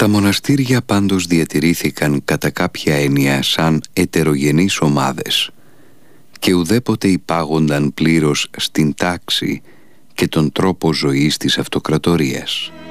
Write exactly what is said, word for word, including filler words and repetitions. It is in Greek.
Τα μοναστήρια πάντως διατηρήθηκαν κατά κάποια έννοια σαν ετερογενείς ομάδες και ουδέποτε υπάγονταν πλήρως στην τάξη και τον τρόπο ζωής της αυτοκρατορίας.